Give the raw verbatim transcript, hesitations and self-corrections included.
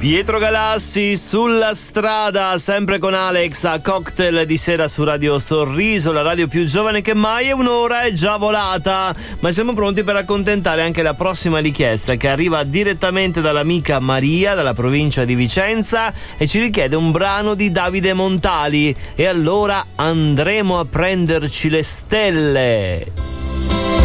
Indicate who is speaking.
Speaker 1: Pietro Galassi sulla strada, sempre con Alex a Cocktail di sera su Radio Sorriso, la radio più giovane che mai, e un'ora è già volata, ma siamo pronti per accontentare anche la prossima richiesta che arriva direttamente dall'amica Maria, dalla provincia di Vicenza, e ci richiede un brano di Davide Montali. E allora andremo a prenderci le stelle.